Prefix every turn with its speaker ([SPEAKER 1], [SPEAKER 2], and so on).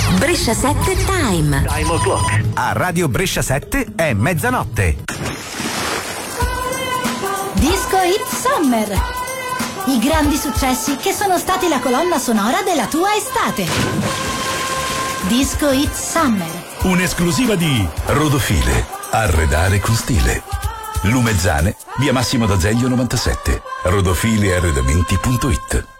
[SPEAKER 1] Brescia 7 Time.
[SPEAKER 2] Time o'clock.
[SPEAKER 3] A Radio Brescia 7 è mezzanotte.
[SPEAKER 4] Disco Hit Summer. I grandi successi che sono stati la colonna sonora della tua estate. Disco Hit Summer.
[SPEAKER 5] Un'esclusiva di Rodofile. Arredare con stile. Lumezzane, via Massimo d'Azeglio 97. Rodofilearredamenti.it.